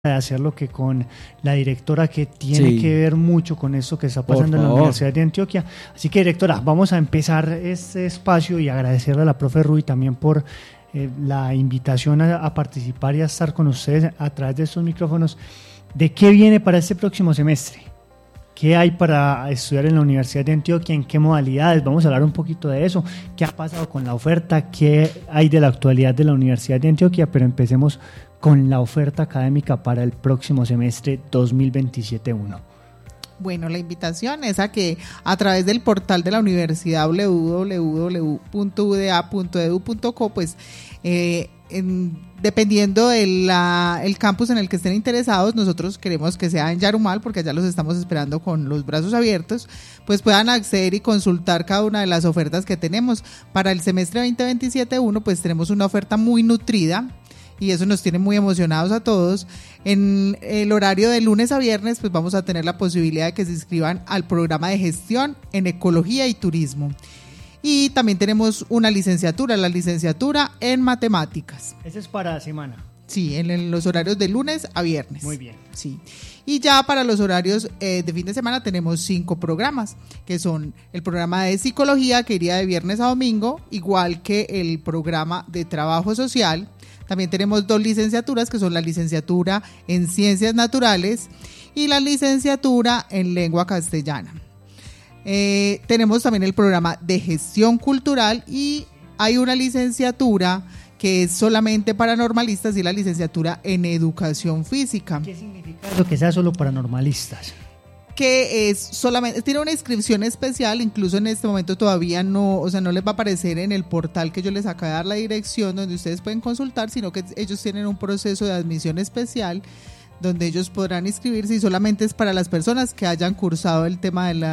de hacerlo que con la directora, que tiene que ver mucho con esto que está pasando en la Universidad de Antioquia. Así que, directora, vamos a empezar este espacio y agradecerle a la profe Ruy también por la invitación a participar y a estar con ustedes a través de estos micrófonos. ¿De qué viene para este próximo semestre? ¿Qué hay para estudiar en la Universidad de Antioquia? ¿En qué modalidades? Vamos a hablar un poquito de eso. ¿Qué ha pasado con la oferta? ¿Qué hay de la actualidad de la Universidad de Antioquia? Pero empecemos con la oferta académica para el próximo semestre 2027-1. Bueno, la invitación es a que a través del portal de la universidad www.uda.edu.co, pues dependiendo del campus en el que estén interesados, nosotros queremos que sea en Yarumal, porque allá los estamos esperando con los brazos abiertos, pues puedan acceder y consultar cada una de las ofertas que tenemos. Para el semestre 2027-1, pues tenemos una oferta muy nutrida, y eso nos tiene muy emocionados a todos. En el horario de lunes a viernes, pues vamos a tener la posibilidad de que se inscriban al programa de gestión en ecología y turismo. Y también tenemos una licenciatura, la licenciatura en matemáticas. ¿Esa es para semana? Sí, en los horarios de lunes a viernes. Muy bien. Sí. Y ya para los horarios de fin de semana tenemos 5 programas, que son el programa de psicología, que iría de viernes a domingo, igual que el programa de trabajo social. También tenemos 2 licenciaturas, que son la licenciatura en Ciencias Naturales y la licenciatura en Lengua Castellana. Tenemos también el programa de Gestión Cultural y hay una licenciatura que es solamente para normalistas y la licenciatura en Educación Física. ¿Qué significa eso, que sea solo para normalistas? Que es solamente, tiene una inscripción especial, incluso en este momento todavía no, o sea, no les va a aparecer en el portal que yo les acabo de dar la dirección donde ustedes pueden consultar, sino que ellos tienen un proceso de admisión especial donde ellos podrán inscribirse, y solamente es para las personas que hayan cursado el tema de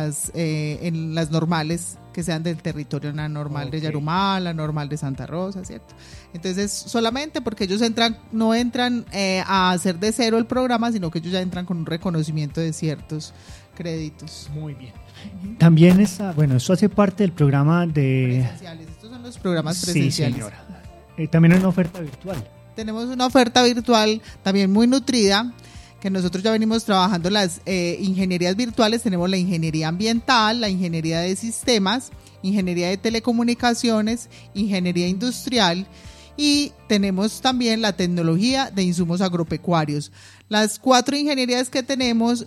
en las normales, que sean del territorio, la normal de Yarumal, la normal de Santa Rosa, ¿cierto? Entonces, solamente porque ellos no entran a hacer de cero el programa, sino que ellos ya entran con un reconocimiento de ciertos créditos. Muy bien. También esto hace parte del programa de... Presenciales, estos son los programas presenciales. Sí, señora. También hay una oferta virtual. Tenemos una oferta virtual también muy nutrida, que nosotros ya venimos trabajando las ingenierías virtuales. Tenemos la ingeniería ambiental, la ingeniería de sistemas, ingeniería de telecomunicaciones, ingeniería industrial, y tenemos también la tecnología de insumos agropecuarios. Las 4 ingenierías que tenemos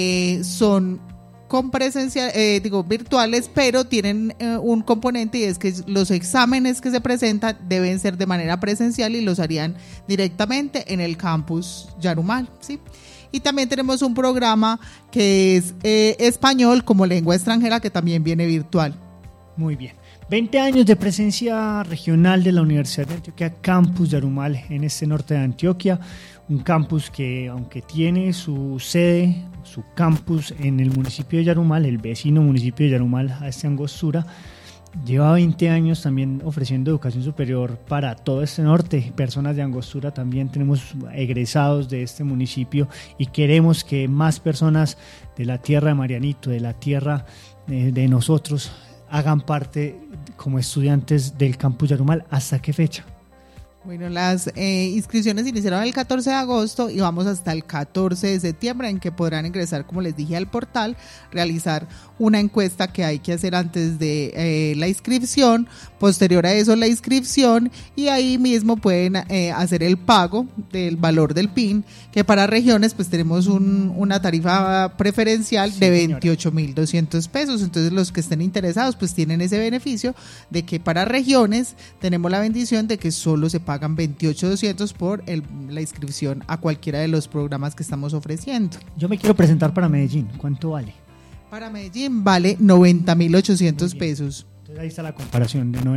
son con presencial, virtuales, pero tienen un componente, y es que los exámenes que se presentan deben ser de manera presencial y los harían directamente en el campus Yarumal, ¿sí? Y también tenemos un programa que es español como lengua extranjera, que también viene virtual. Muy bien. 20 años de presencia regional de la Universidad de Antioquia, Campus Yarumal, en este norte de Antioquia. Un campus que, aunque tiene su sede, su campus en el municipio de Yarumal, el vecino municipio de Yarumal, a este Angostura, lleva 20 años también ofreciendo educación superior para todo este norte. Personas de Angostura también tenemos egresados de este municipio, y queremos que más personas de la tierra de Marianito, de la tierra de nosotros, hagan parte como estudiantes del campus Yarumal. ¿Hasta qué fecha? Bueno, las inscripciones iniciaron el 14 de agosto y vamos hasta el 14 de septiembre, en que podrán ingresar, como les dije, al portal, realizar una encuesta que hay que hacer antes de la inscripción, posterior a eso la inscripción, y ahí mismo pueden hacer el pago del valor del PIN, que para regiones pues tenemos una tarifa preferencial de 28.200 pesos. Entonces los que estén interesados pues tienen ese beneficio de que para regiones tenemos la bendición de que solo se pagan 28.200 por la inscripción a cualquiera de los programas que estamos ofreciendo. Yo me quiero presentar para Medellín. ¿Cuánto vale? Para Medellín vale 90.800 pesos. Entonces ahí está la comparación de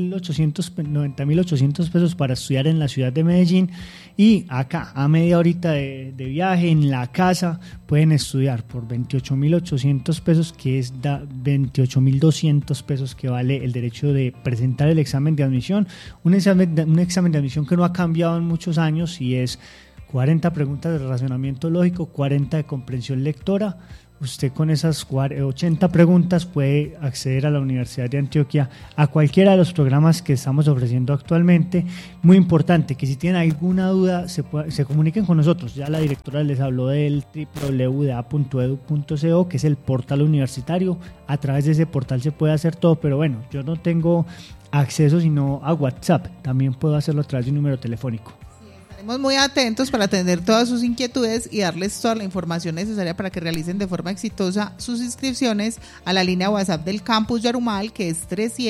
90.800 pesos para estudiar en la ciudad de Medellín, y acá a media horita de viaje en la casa pueden estudiar por 28.800 pesos, que es 28.200 pesos que vale el derecho de presentar el examen de admisión, un examen de admisión que no ha cambiado en muchos años, y es 40 preguntas de razonamiento lógico, 40 de comprensión lectora. Usted con esas 80 preguntas puede acceder a la Universidad de Antioquia a cualquiera de los programas que estamos ofreciendo actualmente. Muy importante que si tienen alguna duda se comuniquen con nosotros. Ya la directora les habló del www.uda.edu.co, que es el portal universitario. A través de ese portal se puede hacer todo, pero bueno, yo no tengo acceso sino a WhatsApp. También puedo hacerlo a través de un número telefónico. Estaremos muy atentos para atender todas sus inquietudes y darles toda la información necesaria para que realicen de forma exitosa sus inscripciones a la línea WhatsApp del Campus Yarumal, que es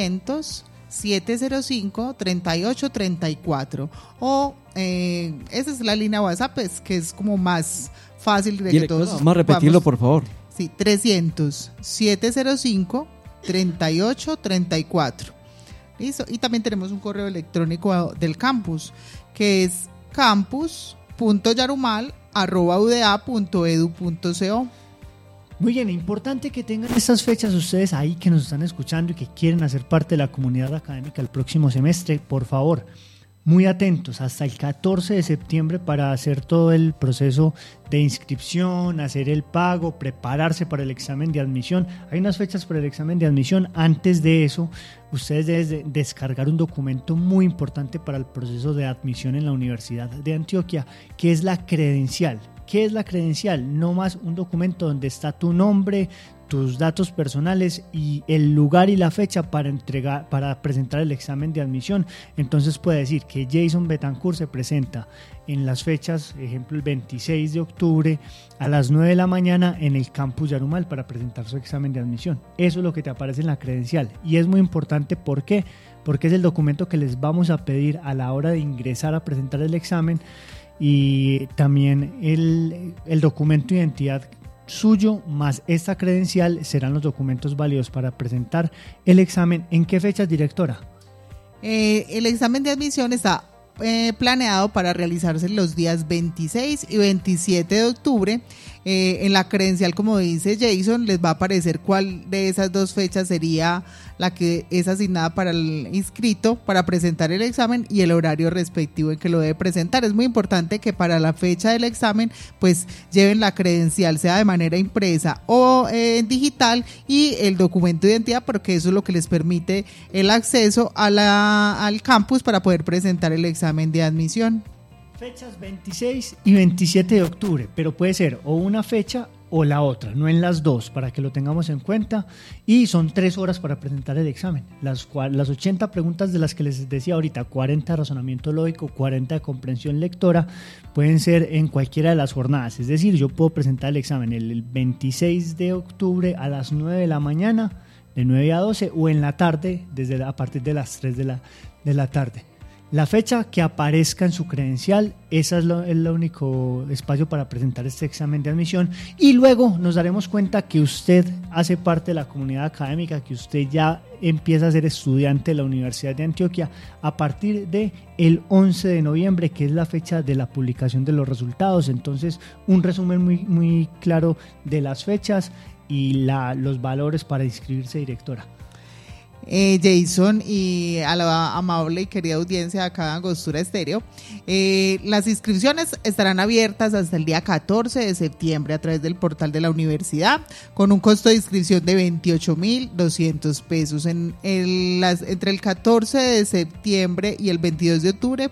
300-705-3834. O esa es la línea WhatsApp, que es como más fácil de que todos. Vamos a repetirlo, por favor. Sí, 300-705-3834. Listo. Y también tenemos un correo electrónico del campus, que es campus.yarumal@uda.edu.co. Muy bien, importante que tengan estas fechas ustedes ahí que nos están escuchando y que quieren hacer parte de la comunidad académica el próximo semestre. Por favor, muy atentos hasta el 14 de septiembre para hacer todo el proceso de inscripción, hacer el pago, prepararse para el examen de admisión. Hay unas fechas para el examen de admisión. Antes de eso, ustedes deben descargar un documento muy importante para el proceso de admisión en la Universidad de Antioquia, que es la credencial. ¿Qué es la credencial? No más un documento donde está tu nombre, tus datos personales y el lugar y la fecha para presentar el examen de admisión. Entonces puede decir que Jason Betancourt se presenta en las fechas, ejemplo el 26 de octubre a las 9 de la mañana en el Campus Yarumal para presentar su examen de admisión. Eso es lo que te aparece en la credencial y es muy importante. ¿Por qué? Porque es el documento que les vamos a pedir a la hora de ingresar a presentar el examen, y también el documento de identidad suyo más esta credencial serán los documentos válidos para presentar el examen. ¿En qué fechas, directora? El examen de admisión está planeado para realizarse los días 26 y 27 de octubre. En la credencial, como dice Jason, les va a aparecer cuál de esas dos fechas sería la que es asignada para el inscrito para presentar el examen y el horario respectivo en que lo debe presentar. Es muy importante que para la fecha del examen pues lleven la credencial, sea de manera impresa o digital, y el documento de identidad, porque eso es lo que les permite el acceso al campus para poder presentar el examen de admisión. Fechas 26 y 27 de octubre, pero puede ser o una fecha o la otra, no en las dos, para que lo tengamos en cuenta. Y son 3 horas para presentar el examen. Las 80 preguntas de las que les decía ahorita, 40 de razonamiento lógico, 40 de comprensión lectora, pueden ser en cualquiera de las jornadas. Es decir, yo puedo presentar el examen el 26 de octubre a las 9 de la mañana, de 9 a 12, o en la tarde, a partir de las 3 de la tarde. La fecha que aparezca en su credencial, esa es el único espacio para presentar este examen de admisión, y luego nos daremos cuenta que usted hace parte de la comunidad académica, que usted ya empieza a ser estudiante de la Universidad de Antioquia a partir de el 11 de noviembre, que es la fecha de la publicación de los resultados. Entonces, un resumen muy, muy claro de las fechas y los valores para inscribirse, directora. Jason, y a la amable y querida audiencia de acá de Angostura Estéreo, las inscripciones estarán abiertas hasta el día 14 de septiembre a través del portal de la universidad, con un costo de inscripción de 28.200 pesos. Entre el 14 de septiembre y el 22 de octubre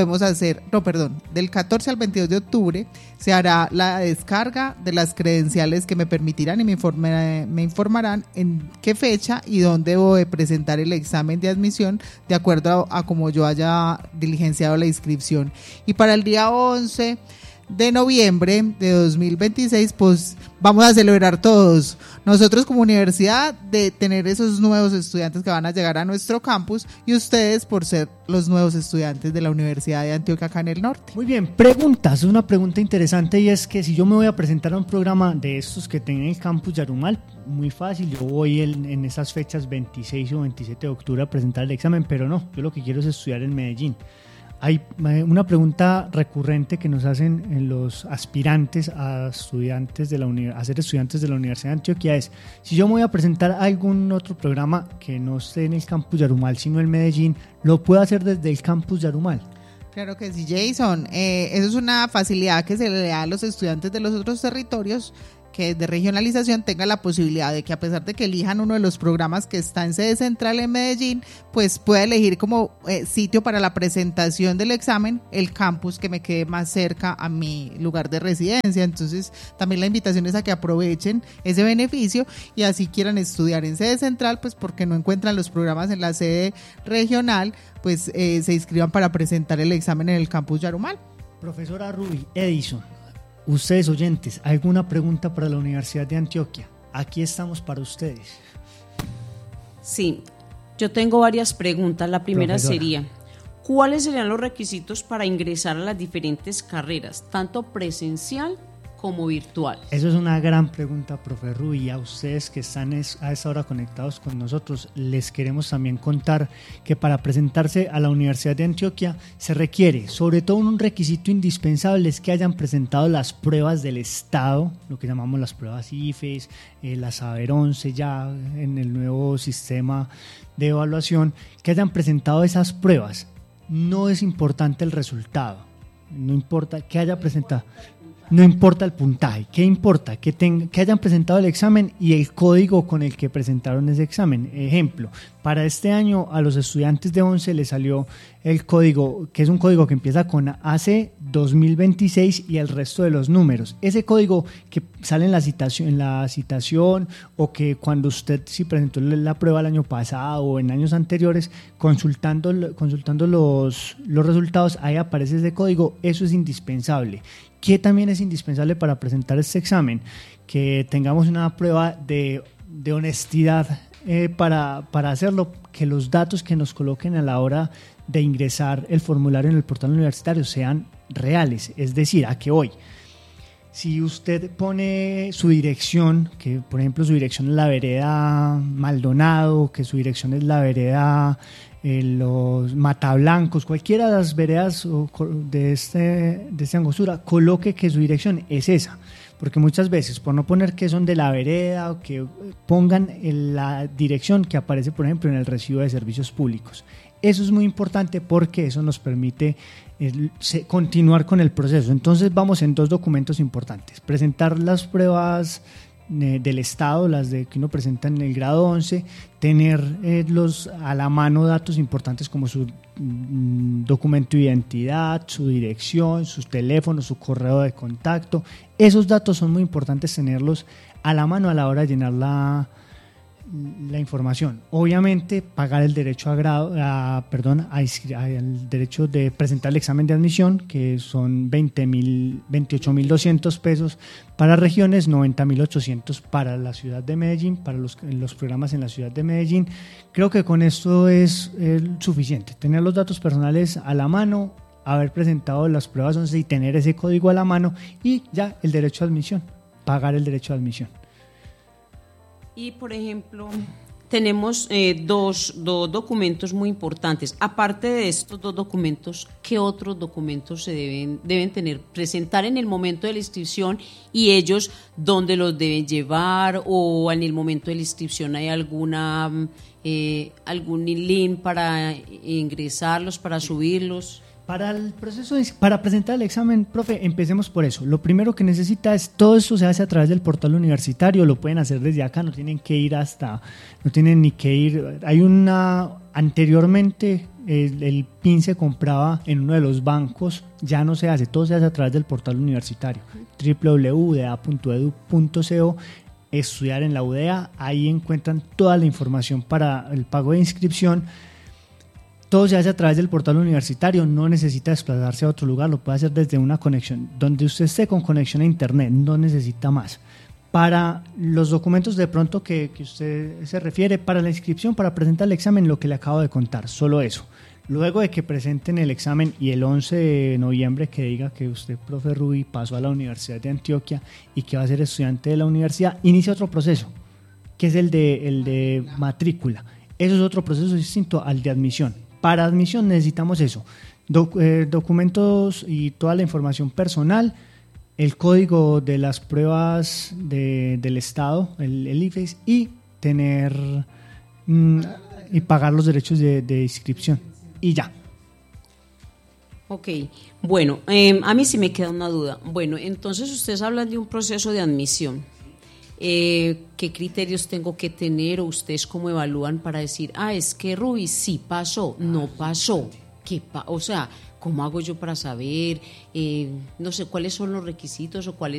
del 14 al 22 de octubre se hará la descarga de las credenciales que me permitirán y me informarán en qué fecha y dónde debo de presentar el examen de admisión de acuerdo a como yo haya diligenciado la inscripción. Y para el día 11 de noviembre de 2026 pues vamos a celebrar todos nosotros como universidad de tener esos nuevos estudiantes que van a llegar a nuestro campus, y ustedes por ser los nuevos estudiantes de la Universidad de Antioquia acá en el norte. Muy bien, preguntas, una pregunta interesante, y es que si yo me voy a presentar a un programa de estos que tiene el Campus Yarumal, muy fácil, yo voy en esas fechas 26 o 27 de octubre a presentar el examen, pero no, yo lo que quiero es estudiar en Medellín. Hay una pregunta recurrente que nos hacen los aspirantes a ser estudiantes de la Universidad de Antioquia es: si yo me voy a presentar a algún otro programa que no esté en el Campus Yarumal sino en Medellín, ¿lo puedo hacer desde el Campus Yarumal? Claro que sí, Jason. Eso es una facilidad que se le da a los estudiantes de los otros territorios, que de regionalización tenga la posibilidad de que, a pesar de que elijan uno de los programas que está en sede central en Medellín, pues pueda elegir como sitio para la presentación del examen el campus que me quede más cerca a mi lugar de residencia. Entonces también la invitación es a que aprovechen ese beneficio y así quieran estudiar en sede central, pues porque no encuentran los programas en la sede regional, pues se inscriban para presentar el examen en el campus Yarumal. Profesora Ruby, Edison, ustedes oyentes, ¿alguna pregunta para la Universidad de Antioquia? Aquí estamos para ustedes. Sí, yo tengo varias preguntas. La primera Profesora. sería, ¿cuáles serían los requisitos para ingresar a las diferentes carreras, tanto presencial como virtual? Eso es una gran pregunta, profe Ruby. A ustedes que están a esta hora conectados con nosotros, les queremos también contar que para presentarse a la Universidad de Antioquia se requiere, sobre todo un requisito indispensable, es que hayan presentado las pruebas del Estado, lo que llamamos las pruebas IFES, la Saber 11 ya en el nuevo sistema de evaluación, que hayan presentado esas pruebas. No es importante el resultado, no importa que haya presentado. No importa el puntaje, ¿qué importa? Que hayan presentado el examen y el código con el que presentaron ese examen. Ejemplo, para este año a los estudiantes de 11 les salió el código, que es un código que empieza con AC 2026 y el resto de los números. Ese código que sale en la citación o que cuando usted sí presentó la prueba el año pasado o en años anteriores, consultando los resultados, ahí aparece ese código, eso es indispensable. ¿Qué también es indispensable para presentar este examen? Que tengamos una prueba de honestidad para hacerlo, que los datos que nos coloquen a la hora de ingresar el formulario en el portal universitario sean reales, es decir, ¿a qué voy? Si usted pone su dirección, que por ejemplo su dirección es la vereda Maldonado, que su dirección es la vereda los Matablancos, cualquiera de las veredas de esta angostura, coloque que su dirección es esa, porque muchas veces por no poner que son de la vereda o que pongan la dirección que aparece por ejemplo en el recibo de servicios públicos. Eso es muy importante porque eso nos permite continuar con el proceso. Entonces vamos en dos documentos importantes: presentar las pruebas del Estado, las que uno presenta en el grado 11, tener a la mano datos importantes como su documento de identidad, su dirección, sus teléfonos, su correo de contacto. Esos datos son muy importantes tenerlos a la mano a la hora de llenar la información. Obviamente pagar el derecho el derecho de presentar el examen de admisión, que son 28.200 pesos para regiones, 90.800 para la ciudad de Medellín, para los programas en la ciudad de Medellín. Creo que con esto es suficiente, tener los datos personales a la mano, haber presentado las pruebas 11 y tener ese código a la mano, y ya el derecho de admisión, pagar el derecho de admisión. Y, por ejemplo, tenemos dos documentos muy importantes. Aparte de estos dos documentos, ¿qué otros documentos se deben tener, presentar en el momento de la inscripción, y ellos dónde los deben llevar, o en el momento de la inscripción hay algún link para ingresarlos, para subirlos? Para el proceso, para presentar el examen, profe, empecemos por eso. Lo primero que necesita es, todo esto se hace a través del portal universitario, lo pueden hacer desde acá, no tienen ni que ir. Anteriormente el PIN se compraba en uno de los bancos, ya no se hace, todo se hace a través del portal universitario, www.udea.edu.co. Estudiar en la UDEA, ahí encuentran toda la información para el pago de inscripción. Todo se hace a través del portal universitario, no necesita desplazarse a otro lugar, lo puede hacer desde una conexión, donde usted esté con conexión a internet, no necesita más. Para los documentos de pronto que usted se refiere, para la inscripción, para presentar el examen, lo que le acabo de contar, solo eso. Luego de que presenten el examen y el 11 de noviembre que diga que usted, profe Ruby, pasó a la Universidad de Antioquia y que va a ser estudiante de la universidad, inicia otro proceso, que es el de matrícula. Eso es otro proceso distinto al de admisión. Para admisión necesitamos eso, documentos y toda la información personal, el código de las pruebas del Estado, el IFES, y pagar los derechos de inscripción. Y ya. Ok, bueno, a mí sí me queda una duda. Bueno, entonces ustedes hablan de un proceso de admisión. ¿Qué criterios tengo que tener o ustedes cómo evalúan para decir, es que Ruby sí pasó, no pasó? O sea, ¿cómo hago yo para saber? No sé, ¿cuáles son los requisitos o cuáles